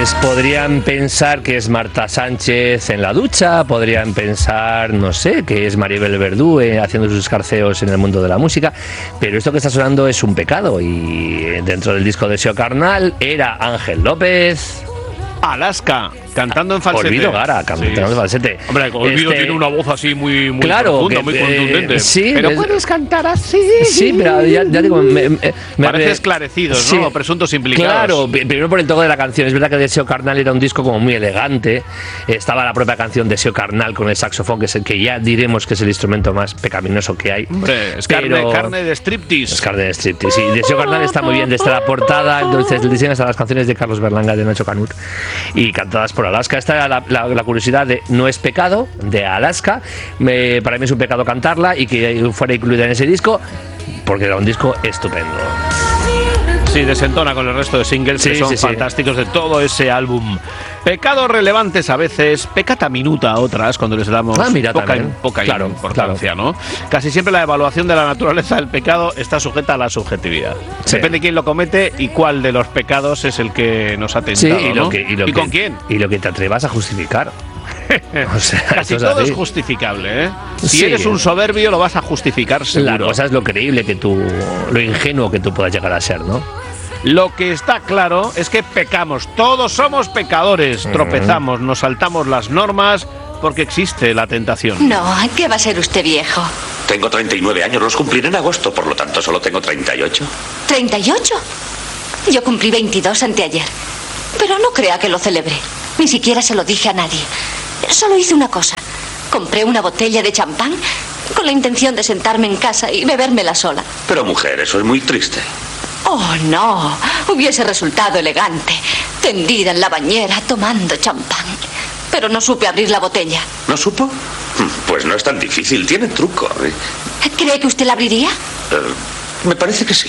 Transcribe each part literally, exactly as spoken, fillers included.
Pues podrían pensar que es Marta Sánchez en la ducha, podrían pensar, no sé, que es Maribel Verdú eh, haciendo sus escarceos en el mundo de la música, pero esto que está sonando es un pecado, y dentro del disco de Deseo Carnal era Ángel López. Alaska, cantando en falsete. Olvido Gara, cantando sí. en falsete. Hombre, Olvido este... tiene una voz así muy, muy claro, profunda, que, muy contundente. Eh, sí, pero es... puedes cantar así. Sí, pero ya, ya digo... Me, me, me Parece me... esclarecidos, sí. ¿no? Presuntos implicados. Claro, primero por el toque de la canción. Es verdad que Deseo Carnal era un disco como muy elegante. Estaba la propia canción Deseo Carnal con el saxofón, que es el que ya diremos que es el instrumento más pecaminoso que hay. Hombre, es pero... carne, carne de striptease. Es carne de striptease, sí. Deseo Carnal está muy bien desde la portada, entonces el diseño hasta las canciones de Carlos Berlanga, de Nacho Canut, y cantadas por Alaska. Esta era la, la, la curiosidad de No es pecado, de Alaska. Me, para mí es un pecado cantarla y que fuera incluida en ese disco, porque era un disco estupendo. Sí, desentona con el resto de singles, sí, que son sí, fantásticos sí. de todo ese álbum. Pecados relevantes a veces, pecata minuta a otras, cuando les damos ah, mira, poca, también. poca claro, importancia, claro. ¿no? Casi siempre la evaluación de la naturaleza del pecado está sujeta a la subjetividad. Sí. Depende de quién lo comete y cuál de los pecados es el que nos ha tentado, sí, y, lo ¿no? que, y, lo ¿Y que, con quién? Y lo que te atrevas a justificar. O sea, casi todo así. Es justificable, ¿eh? Si sí. eres un soberbio lo vas a justificar seguro. La cosa es lo creíble que tú, lo ingenuo que tú puedas llegar a ser, ¿no? Lo que está claro es que pecamos, todos somos pecadores, uh-huh. tropezamos, nos saltamos las normas porque existe la tentación. No, ¿qué va a ser usted viejo? Tengo treinta y nueve años, los cumpliré en agosto, por lo tanto solo tengo treinta y ocho. ¿treinta y ocho? Yo cumplí veintidós anteayer, pero no crea que lo celebré, ni siquiera se lo dije a nadie. Solo hice una cosa, compré una botella de champán con la intención de sentarme en casa y bebérmela sola. Pero mujer, eso es muy triste. Oh, no, hubiese resultado elegante, tendida en la bañera tomando champán. Pero no supe abrir la botella. ¿No supo? Pues no es tan difícil, tiene truco. ¿eh? ¿Cree que usted la abriría? Uh, me parece que sí.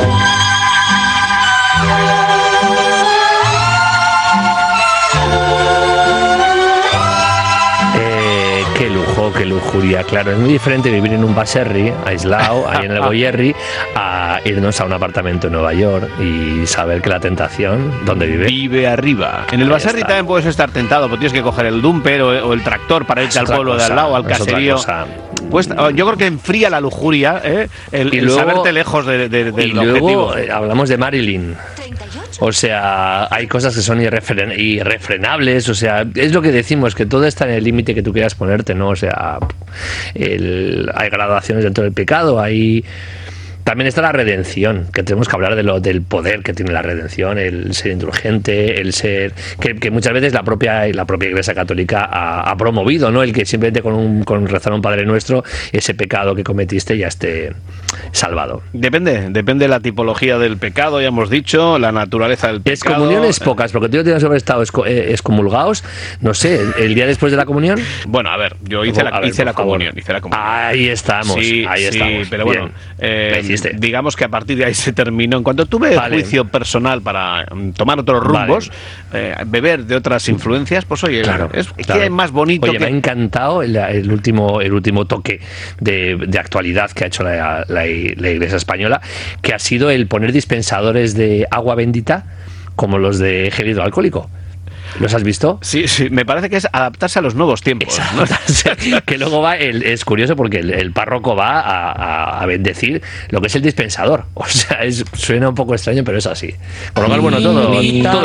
Qué lujo, qué lujuria, claro, es muy diferente vivir en un baserri, aislado, ahí en el Goyerri, a irnos a un apartamento en Nueva York y saber que la tentación, ¿dónde vive? Vive arriba. En el baserri también puedes estar tentado, pero tienes que coger el dumper o, o el tractor para irte al pueblo cosa, de al lado, al caserío. Pues yo creo que enfría la lujuria, ¿eh? el, el luego, saberte lejos de, de, del y luego, objetivo. Eh, hablamos de Marilyn. O sea, hay cosas que son irrefren- irrefrenables, o sea, es lo que decimos, que todo está en el límite que tú quieras ponerte, ¿no? O sea, el, hay gradaciones dentro del pecado, hay... También está la redención, que tenemos que hablar de lo, del poder que tiene la redención, el ser indulgente, el ser... Que, que muchas veces la propia la propia Iglesia Católica ha, ha promovido, ¿no? El que simplemente con, un, con rezar a un Padre Nuestro, ese pecado que cometiste ya esté salvado. Depende, depende de la tipología del pecado, ya hemos dicho, la naturaleza del pecado. Excomuniones pocas, porque tú ya tienes sobre estado excomulgados, no sé, el, el día después de la comunión. Bueno, a ver, yo hice la, ver, hice la comunión, hice la comunión. Ahí estamos, sí, ahí sí, estamos. Pero bueno, eh, digamos que a partir de ahí se terminó. En cuanto tuve vale. el juicio personal para tomar otros rumbos, vale. eh, beber de otras influencias, pues oye, claro, es claro. que es más bonito. Oye, que... me ha encantado el, el último el último toque de, de actualidad que ha hecho la, la, la Iglesia española, que ha sido el poner dispensadores de agua bendita como los de gel hidroalcohólico. ¿Los has visto? Sí, sí, me parece que es adaptarse a los nuevos tiempos, ¿no? Que luego va, el, es curioso porque el, el párroco va a, a, a bendecir lo que es el dispensador. O sea, es, suena un poco extraño, pero es así. Por lo cual, bueno, todo... todo